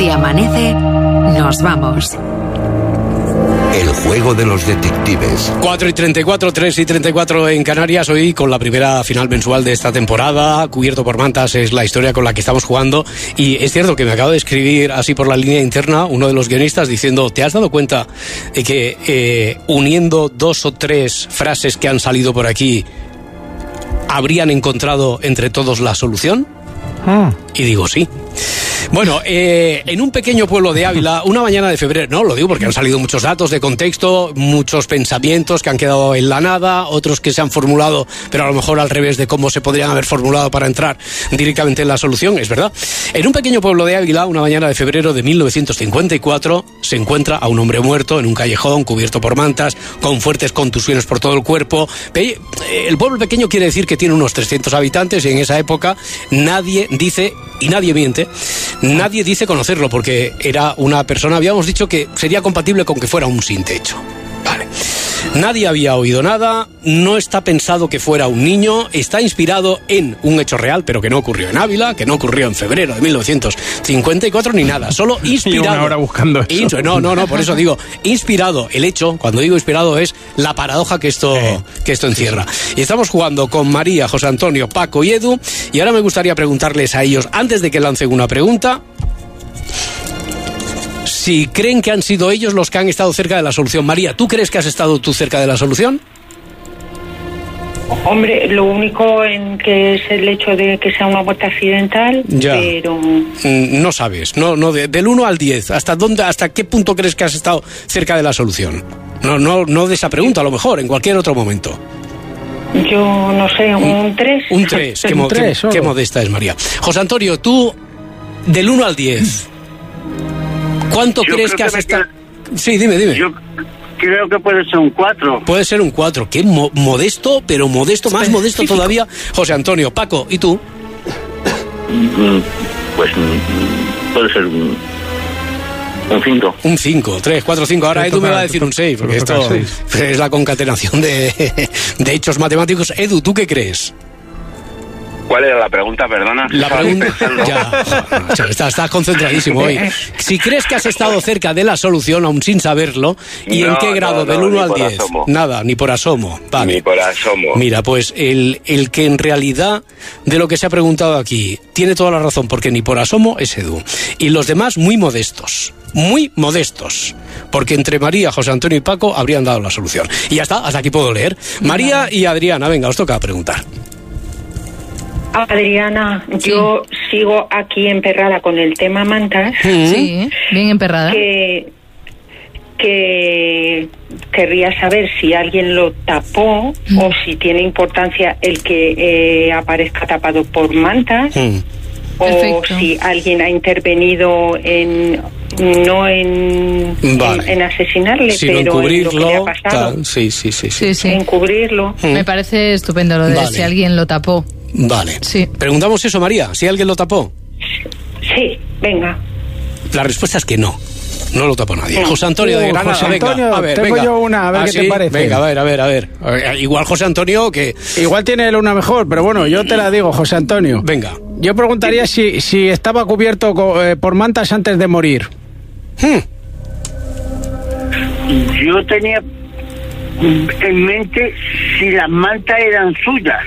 Si amanece, nos vamos. El juego de los detectives. 4:34, 3:34 en Canarias. Hoy con la primera final mensual de esta temporada. Cubierto por mantas es la historia con la que estamos jugando. Y es cierto que me acabo de escribir así por la línea interna uno de los guionistas diciendo: ¿te has dado cuenta de que uniendo 2 o 3 frases que han salido por aquí habrían encontrado entre todos la solución? Y digo sí. Bueno, en un pequeño pueblo de Ávila, una mañana de febrero, no, lo digo porque han salido muchos datos de contexto, muchos pensamientos que han quedado en la nada, otros que se han formulado, pero a lo mejor al revés de cómo se podrían haber formulado para entrar directamente en la solución, es verdad. En un pequeño pueblo de Ávila, una mañana de febrero de 1954, se encuentra a un hombre muerto en un callejón cubierto por mantas, con fuertes contusiones por todo el cuerpo. El pueblo pequeño quiere decir que tiene unos 300 habitantes y en esa época nadie dice, y nadie miente, nadie dice conocerlo porque era una persona, habíamos dicho que sería compatible con que fuera un sin techo. Vale. Nadie había oído nada, no está pensado que fuera un niño, está inspirado en un hecho real, pero que no ocurrió en Ávila, que no ocurrió en febrero de 1954 ni nada, solo inspirado. Y una hora buscando eso. No, por eso digo, inspirado, el hecho, cuando digo inspirado es la paradoja que esto encierra. Y estamos jugando con María, José Antonio, Paco y Edu, y ahora me gustaría preguntarles a ellos, antes de que lancen una pregunta, si creen que han sido ellos los que han estado cerca de la solución. María, ¿tú crees que has estado tú cerca de la solución? Hombre, lo único en que es el hecho de que sea una muerte accidental, ya. Pero... No sabes, no del 1 al 10, ¿hasta qué punto crees que has estado cerca de la solución? No de esa pregunta, a lo mejor, en cualquier otro momento. Yo no sé, un 3. Un 3, qué modesta es María. José Antonio, tú, del 1 al 10... ¿Cuánto crees que has estado? Sí, dime. Yo creo que puede ser un 4. Puede ser un 4. Qué modesto, pero modesto, más modesto todavía. José Antonio, Paco, ¿y tú? Pues puede ser un 5. Un 5, 3, 4, 5. Ahora Edu me va a decir un 6, porque esto es la concatenación de hechos matemáticos. Edu, ¿tú qué crees? ¿Cuál era la pregunta, perdona? La pregunta... Ya, estás concentradísimo hoy. Si crees que has estado cerca de la solución, aún sin saberlo, ¿y en qué grado? Del 1 al 10. Asomo. Nada, ni por asomo. Vale. Ni por asomo. Mira, pues el que en realidad, de lo que se ha preguntado aquí, tiene toda la razón, porque ni por asomo es Edu. Y los demás muy modestos. Muy modestos. Porque entre María, José Antonio y Paco habrían dado la solución. Y ya está, hasta aquí puedo leer. María y Adriana, venga, os toca preguntar. Adriana, sí. Yo sigo aquí emperrada con el tema mantas. Sí, bien emperrada. Que querría saber si alguien lo tapó o si tiene importancia el que aparezca tapado por mantas. Perfecto. O si alguien ha intervenido en asesinarle, sino pero encubrirlo, en lo que le ha pasado. Sí. Encubrirlo. Me parece estupendo lo de si alguien lo tapó. Vale. Sí. Preguntamos eso, María, si alguien lo tapó. Sí, venga. La respuesta es que no lo tapó nadie. José Antonio de Granada, José Antonio, venga, a ver, tengo yo una, a ver qué te parece. Venga, a ver. Igual José Antonio que... Igual tiene él una mejor, pero bueno, yo te la digo, José Antonio. Venga. Yo preguntaría si estaba cubierto por mantas antes de morir. Yo tenía en mente si las mantas eran suyas.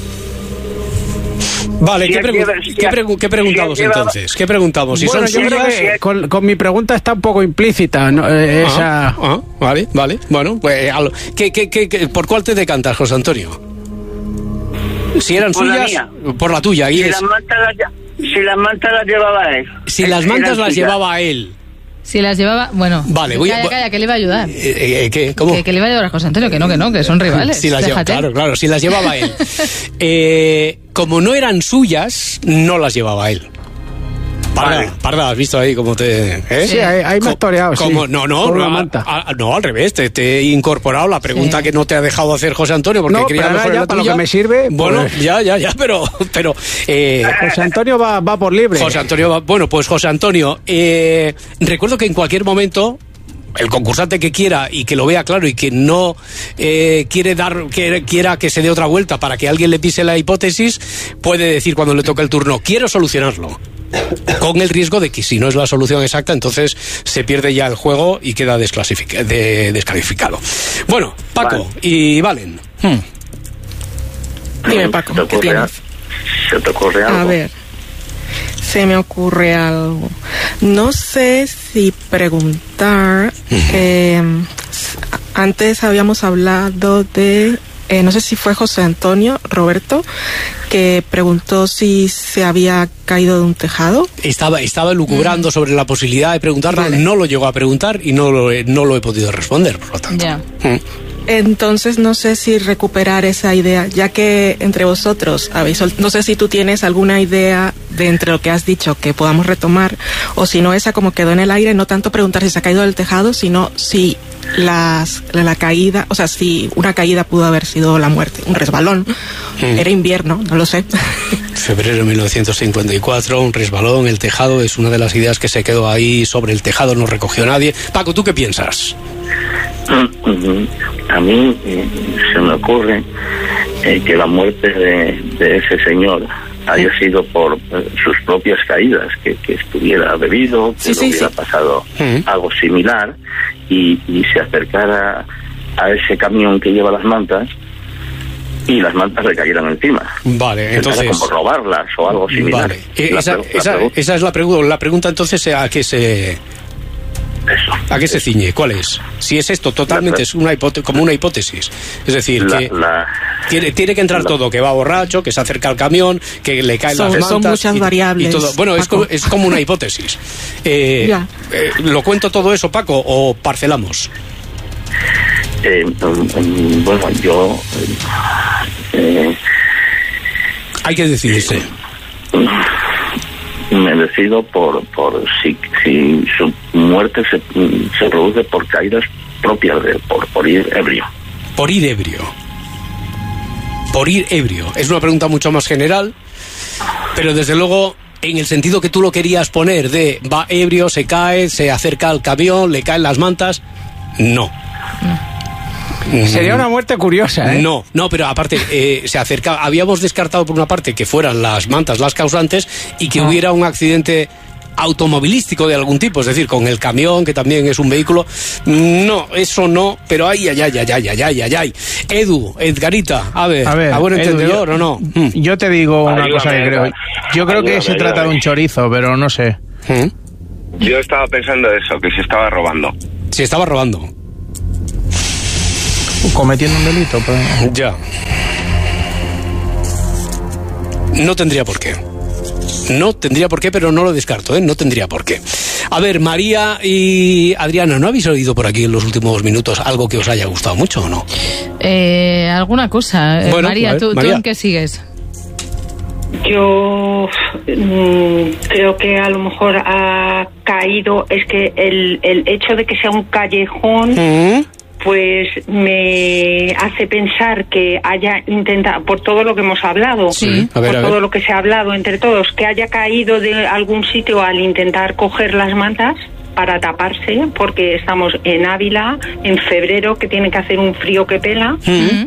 Vale, ¿qué preguntamos entonces? ¿Qué preguntamos? Si bueno, son yo suyas... creo que con mi pregunta está un poco implícita, ¿no? Vale. Bueno, pues ¿por cuál te decantas, José Antonio? Si eran por suyas, la mía. Por la tuya. Si las mantas las llevaba él. Si las mantas las llevaba él. Si las llevaba... Bueno, vale, calla, que le iba a ayudar. ¿Qué? ¿Cómo? Que le iba a ayudar a José Antonio, que son rivales. Si las claro, si las llevaba él. Como no eran suyas, no las llevaba él. Parda, has visto ahí cómo te... Sí, ahí me has toreado, sí. No, al revés, te he incorporado la pregunta que no te ha dejado hacer José Antonio, porque quería mejor la tuya. Para lo que me sirve... Bueno, pues... ya, pero... José Antonio va por libre. José Antonio bueno, pues José Antonio, recuerdo que en cualquier momento... El concursante que quiera y que lo vea claro y que no quiera que se dé otra vuelta para que alguien le pise la hipótesis, puede decir cuando le toque el turno, quiero solucionarlo. Con el riesgo de que si no es la solución exacta, entonces se pierde ya el juego y queda descalificado. Bueno, Paco Vale. y Valen. Dime, Paco, ¿qué tienes? ¿Se te ocurre algo? A ver, se me ocurre algo. No sé si preguntar. Antes habíamos hablado de, no sé si fue José Antonio Roberto, que preguntó si se había caído de un tejado. Estaba elucubrando sobre la posibilidad de preguntarlo, Vale. no lo llegó a preguntar y no lo he podido responder, por lo tanto. Ya. Entonces no sé si recuperar esa idea, ya que entre vosotros no sé si tú tienes alguna idea de entre lo que has dicho que podamos retomar, o si no, esa como quedó en el aire, no tanto preguntar si se ha caído del tejado, sino si la caída, o sea, si una caída pudo haber sido la muerte, un resbalón. Era invierno, no lo sé. Febrero de 1954, un resbalón, el tejado, es una de las ideas que se quedó ahí sobre el tejado, no recogió nadie. Paco, ¿tú qué piensas? A mí se me ocurre que la muerte de ese señor haya sido por sus propias caídas, que estuviera bebido, que Sí, le hubiera pasado algo similar y se acercara a ese camión que lleva las mantas y las mantas le cayeran encima. Vale, entonces... Como robarlas o algo similar. Vale, esa es la pregunta. La pregunta entonces, ¿a qué se ciñe? ¿Cuál es? Si es esto, totalmente es como una hipótesis. Es decir, tiene que entrar todo, que va borracho, que se acerca al camión, que le caen las mantas. Son muchas variables. Y todo. Bueno, es como una hipótesis. ¿Lo cuento todo eso, Paco, o parcelamos? Bueno, yo... hay que decidirse. Me decido por si su muerte se produce por caídas propias por ir ebrio. Por ir ebrio. Por ir ebrio. Es una pregunta mucho más general, pero desde luego, en el sentido que tú lo querías poner, de va ebrio, se cae, se acerca al camión, le caen las mantas, no. Sería una muerte curiosa, ¿eh? No, pero aparte se acerca. Habíamos descartado por una parte que fueran las mantas las causantes y que hubiera un accidente automovilístico de algún tipo, es decir, con el camión, que también es un vehículo. No, eso no, pero ay. Edu, Edgarita, a ver, ¿a buen entendedor o no? Yo te digo una cosa que creo. Yo creo que se trata de un chorizo, pero no sé. Yo estaba pensando eso, que se estaba robando. Se estaba robando. Cometiendo un delito, pues. Ya. No tendría por qué. No tendría por qué, pero no lo descarto, ¿eh? No tendría por qué. A ver, María y Adriana, ¿no habéis oído por aquí en los últimos minutos algo que os haya gustado mucho o no? Alguna cosa. Bueno, María, ver, ¿tú en qué sigues? Yo creo que a lo mejor ha caído, es que el hecho de que sea un callejón... pues me hace pensar que haya intentado, por todo lo que hemos hablado, todo lo que se ha hablado entre todos, que haya caído de algún sitio al intentar coger las mantas para taparse, porque estamos en Ávila, en febrero, que tiene que hacer un frío que pela,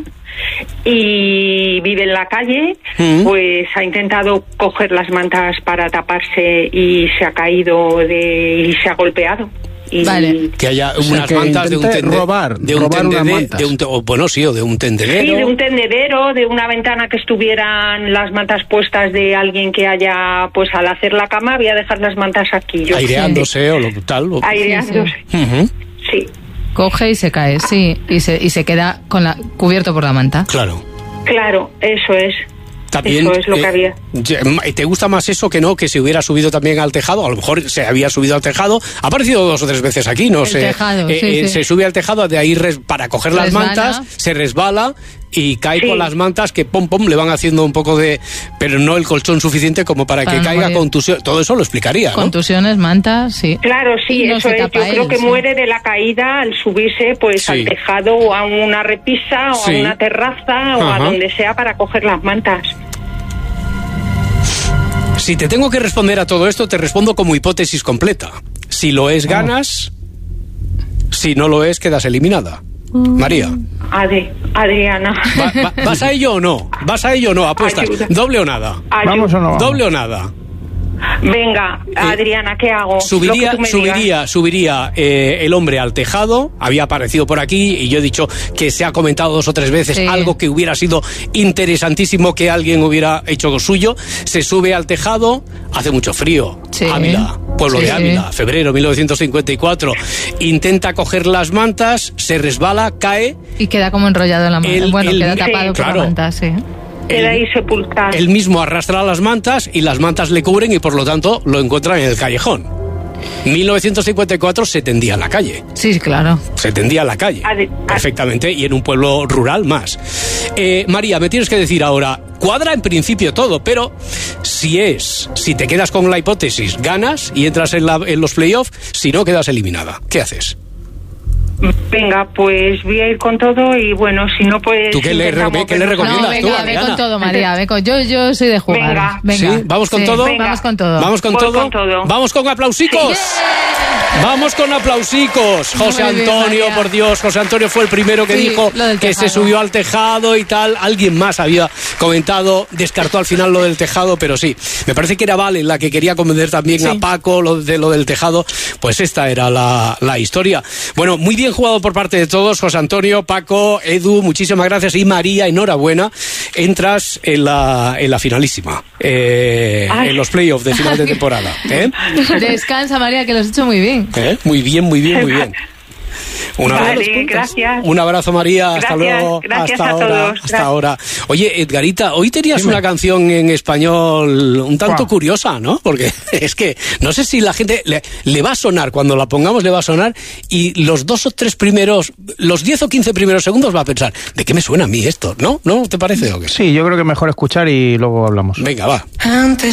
y vive en la calle, pues ha intentado coger las mantas para taparse y se ha caído y se ha golpeado. Vale. Que haya unas mantas de un tendedero. De un tendedero. Sí, de un tendedero, de una ventana que estuvieran las mantas puestas de alguien que haya, pues al hacer la cama, había dejar las mantas aquí. Aireándose o lo tal. Aireándose. Sí. Coge y se cae, sí. Y se queda cubierto por la manta. Claro. Claro, eso es. También, eso es lo que había. ¿Te gusta más eso que no que se hubiera subido también al tejado? A lo mejor se había subido al tejado. Ha aparecido 2 o 3 veces aquí, no sé. Se sube al tejado, de ahí para coger las mantas, se resbala y cae con las mantas que le van haciendo un poco de... Pero no el colchón suficiente como para que caiga contusión. Todo eso lo explicaría, ¿no? Contusiones, mantas, sí. Claro, sí, no eso es. Yo creo que muere de la caída al subirse pues al tejado o a una repisa o a una terraza o a donde sea para coger las mantas. Si te tengo que responder a todo esto, te respondo como hipótesis completa. Si lo es, ganas. Si no lo es, quedas eliminada. María. Adriana. ¿Vas a ello o no? ¿Vas a ello o no? Apuestas. Ayuda. ¿Doble o nada? ¿Vamos o no vamos? ¿Doble o nada? Venga, Adriana, ¿qué hago? Subiría el hombre al tejado, había aparecido por aquí y yo he dicho que se ha comentado 2 o 3 veces algo que hubiera sido interesantísimo que alguien hubiera hecho suyo. Se sube al tejado, hace mucho frío, Ávila, pueblo de Ávila, febrero 1954, intenta coger las mantas, se resbala, cae y queda como enrollado en la manta, queda tapado por la manta, queda ahí sepultado. Él mismo arrastra las mantas y las mantas le cubren y por lo tanto lo encuentran en el callejón. 1954 se tendía en la calle. Sí, claro. Se tendía en la calle, perfectamente, y en un pueblo rural más. María, me tienes que decir ahora, cuadra en principio todo, pero si te quedas con la hipótesis, ganas y entras en los playoffs, si no, quedas eliminada. ¿Qué haces? Venga, pues voy a ir con todo y bueno, si no pues... ¿Tú qué le recomiendas? No, venga, ve con todo, María, yo soy de jugar. Venga. ¿Sí? ¿Vamos con todo? Vamos con todo. ¿Vamos con todo? ¿Vamos con aplausicos? Sí. ¡Vamos con aplausicos! José Antonio, por Dios, José Antonio fue el primero que dijo que se subió al tejado y tal. Alguien más había comentado, descartó al final lo del tejado, pero sí. Me parece que era Vale la que quería convencer también a Paco lo del tejado. Pues esta era la historia. Bueno, muy bien jugado por parte de todos, José Antonio, Paco, Edu, muchísimas gracias, y María, enhorabuena, entras en la finalísima, en los playoffs de final de temporada. Descansa, María, que lo has hecho muy bien. Muy bien. Gracias. Un abrazo, María. Hasta luego. Gracias hasta a todos. Hasta ahora. Oye, Edgarita, hoy tenías una canción en español un tanto curiosa, ¿no? Porque es que no sé si la gente le va a sonar, cuando la pongamos le va a sonar, y los 2 o 3 primeros, los 10 o 15 primeros segundos va a pensar, ¿de qué me suena a mí esto? ¿No? ¿No te parece o qué? Sí, yo creo que es mejor escuchar y luego hablamos. Venga, va.